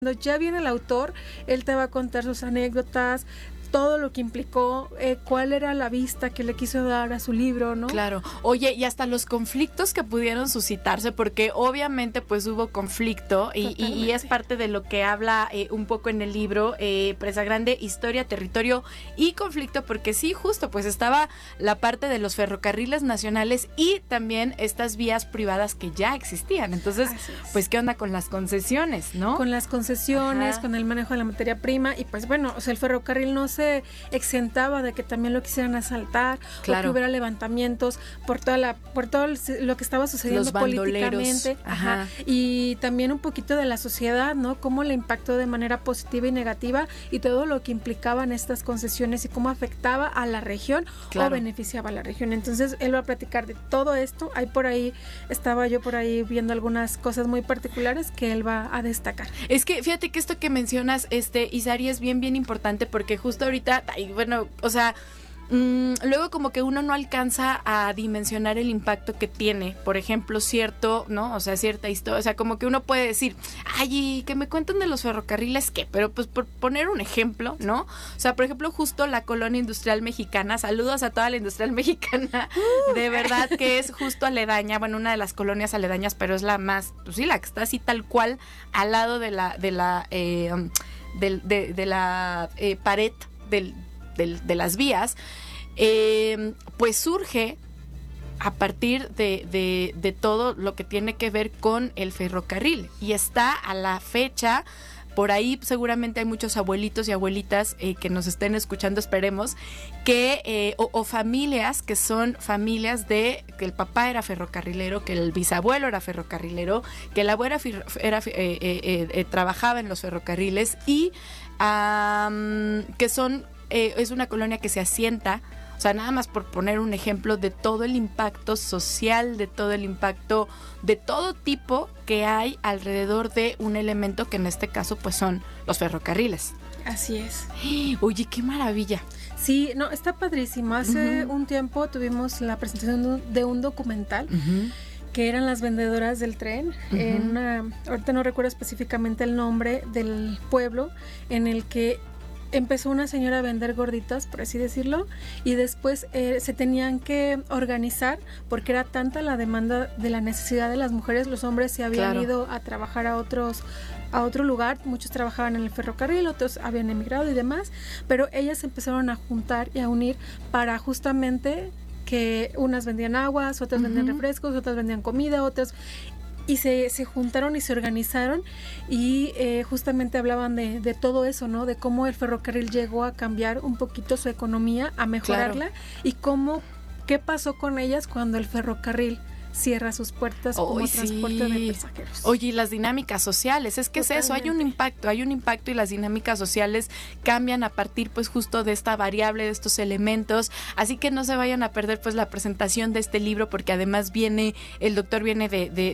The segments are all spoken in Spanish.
Cuando ya viene el autor, él te va a contar sus anécdotas, todo lo que implicó, cuál era la vista que le quiso dar a su libro, ¿no? Claro. Oye, y hasta los conflictos que pudieron suscitarse, porque obviamente pues hubo conflicto y es parte de lo que habla un poco en el libro, Presa Grande, Historia, Territorio y Conflicto, porque sí, justo, pues estaba la parte de los ferrocarriles nacionales y también estas vías privadas que ya existían. Entonces, pues, ¿qué onda con las concesiones, no? Con las concesiones, con el manejo de la materia prima y pues bueno, o sea, el ferrocarril no se exentaba de que también lo quisieran asaltar, o que hubiera levantamientos por todo lo que estaba sucediendo políticamente, y también un poquito de la sociedad, ¿no? Cómo le impactó de manera positiva y negativa y todo lo que implicaban estas concesiones y cómo afectaba a la región o beneficiaba a la región. Entonces él va a platicar de todo esto. Estaba yo por ahí viendo algunas cosas muy particulares que él va a destacar. Es que fíjate que esto que mencionas, Isari, es bien importante porque justo ahorita, bueno, o sea, luego como que uno no alcanza a dimensionar el impacto que tiene, por ejemplo, cierto, ¿no? O sea, cierta historia, o sea, como que uno puede decir, ay, que me cuentan de los ferrocarriles, ¿qué? Pero pues por poner un ejemplo, ¿no? O sea, por ejemplo, justo la colonia industrial mexicana, saludos a toda la industrial mexicana, de verdad que es justo aledaña, bueno, una de las colonias aledañas, pero es la más, pues sí, la que está así tal cual al lado de la pared de las vías, pues surge a partir de todo lo que tiene que ver con el ferrocarril y está a la fecha. Por ahí seguramente hay muchos abuelitos y abuelitas que nos estén escuchando, esperemos, que o familias que son familias de que el papá era ferrocarrilero, que el bisabuelo era ferrocarrilero, que la abuela trabajaba en los ferrocarriles y que es una colonia que se asienta. O sea, nada más por poner un ejemplo de todo el impacto social, de todo el impacto de todo tipo que hay alrededor de un elemento que en este caso pues son los ferrocarriles. Así es. Oye, qué maravilla. Sí, no, está padrísimo. Hace un tiempo tuvimos la presentación de un documental que eran las vendedoras del tren, ahorita no recuerdo específicamente el nombre del pueblo, en el que empezó una señora a vender gorditas, por así decirlo, y después se tenían que organizar porque era tanta la demanda de la necesidad de las mujeres. Los hombres se habían ido a trabajar a otro lugar, muchos trabajaban en el ferrocarril, otros habían emigrado y demás, pero ellas empezaron a juntar y a unir para justamente que unas vendían aguas, otras vendían refrescos, otras vendían comida, otras... Y se juntaron y se organizaron y justamente hablaban de todo eso, ¿no? De cómo el ferrocarril llegó a cambiar un poquito su economía, a mejorarla y qué pasó con ellas cuando el ferrocarril cierra sus puertas como transporte de pasajeros. Oye, y las dinámicas sociales, es que totalmente es eso, hay un impacto y las dinámicas sociales cambian a partir pues justo de esta variable, de estos elementos, así que no se vayan a perder pues la presentación de este libro porque además el doctor viene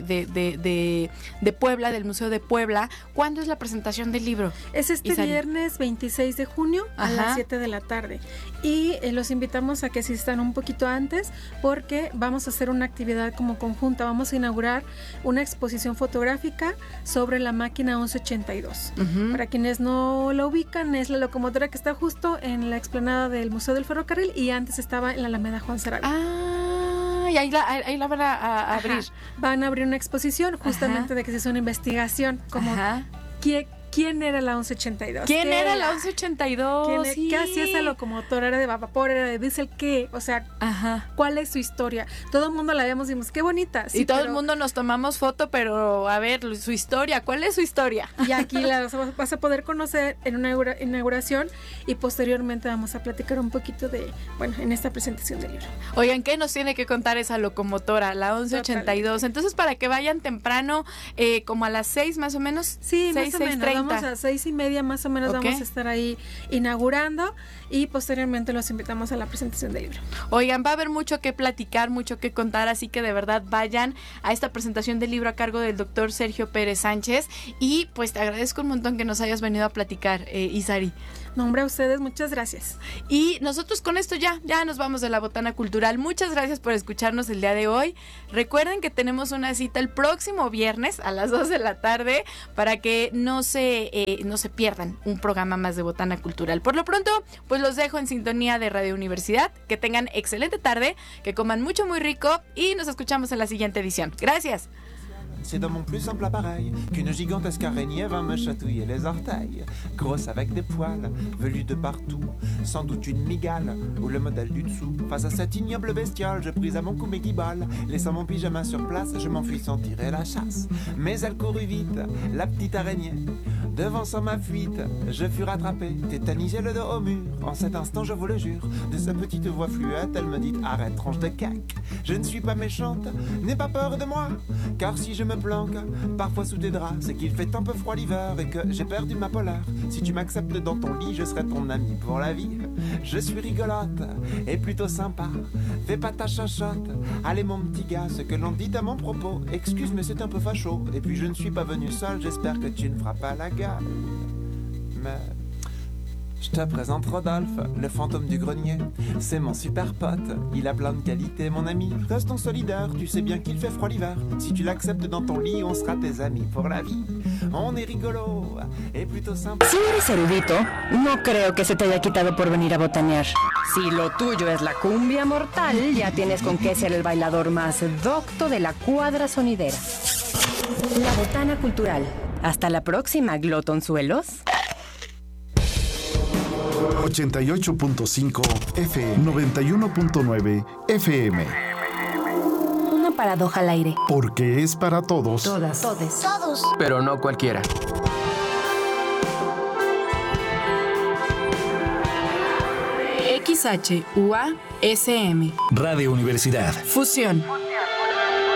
de Puebla, del Museo de Puebla. ¿Cuándo es la presentación del libro? Es viernes 26 de junio a las 7 de la tarde y los invitamos a que asistan un poquito antes porque vamos a hacer una actividad como conjunta. Vamos a inaugurar una exposición fotográfica sobre la máquina 1182. Para quienes no la ubican, es la locomotora que está justo en la explanada del Museo del Ferrocarril y antes estaba en la Alameda Juan Zaragoza. Y ahí la van a abrir. Van a abrir una exposición justamente de que se hizo una investigación como ¿quién era la 1182? ¿Quién era la 1182? ¿Qué hacía esa locomotora? ¿Era de vapor? ¿Era de diésel? ¿Qué? O sea, ¿cuál es su historia? Todo el mundo la vemos y decimos, ¡qué bonita! Sí, y todo el mundo nos tomamos foto, pero a ver, su historia, ¿cuál es su historia? Y aquí la vas a poder conocer en una inauguración y posteriormente vamos a platicar un poquito en esta presentación del libro. Oigan, ¿qué nos tiene que contar esa locomotora, la 1182? Totalmente. Entonces, para que vayan temprano, como a las 6 más o menos. Sí, 6, más o menos. Vamos a 6:30 más o menos, vamos a estar ahí inaugurando y posteriormente los invitamos a la presentación del libro. Oigan, va a haber mucho que platicar, mucho que contar, así que de verdad vayan a esta presentación del libro a cargo del doctor Sergio Pérez Sánchez y pues te agradezco un montón que nos hayas venido a platicar, Isari. No, hombre, a ustedes, muchas gracias. Y nosotros con esto ya nos vamos de la Botana Cultural. Muchas gracias por escucharnos el día de hoy. Recuerden que tenemos una cita el próximo viernes a las 2 de la tarde para que no se no se pierdan un programa más de Botana Cultural. Por lo pronto, pues los dejo en sintonía de Radio Universidad. Que tengan excelente tarde, que coman mucho, muy rico y nos escuchamos en la siguiente edición. Gracias. C'est dans mon plus simple appareil qu'une gigantesque araignée va me chatouiller les orteils. Grosse avec des poils, velus de partout, sans doute une migale ou le modèle du dessous. Face à cette ignoble bestiole, je prise à mon cou mes guiboles. Laissant mon pyjama sur place, je m'enfuis sans tirer la chasse. Mais elle courut vite, la petite araignée. Devançant ma fuite, je fus rattrapé, tétanisé le dos au mur. En cet instant, je vous le jure, de sa petite voix fluette, elle me dit « Arrête, tranche de cac, je ne suis pas méchante, n'aie pas peur de moi. Car si je me planque, parfois sous tes draps, c'est qu'il fait un peu froid l'hiver et que j'ai perdu ma polaire. Si tu m'acceptes dans ton lit, je serai ton ami pour la vie. Je suis rigolote et plutôt sympa, fais pas ta chachotte. Allez mon petit gars, ce que l'on dit à mon propos, excuse mais c'est un peu facho. Et puis je ne suis pas venu seul, j'espère que tu ne feras pas la gueule. Mais je te présente Rodolphe, le fantôme du grenier. C'est mon super pote, il a plein de qualités, mon ami. Restons solidaires, tu sais bien qu'il fait froid l'hiver. Si tu l'acceptes dans ton lit, on sera tes amis pour la vie. On est rigolo et plutôt sympa. Si eres erudito, no creo que se te haya quitado por venir a botanear. Si lo tuyo es la cumbia mortal, ya tienes con qué ser el bailador más docto de la cuadra sonidera. La Botana Cultural. Hasta la próxima, glotonzuelos. 88.5 FM, 91.9 FM. Una paradoja al aire. Porque es para todos. Todas. Todos. Pero no cualquiera. XHUA-SM. Radio Universidad. Fusión.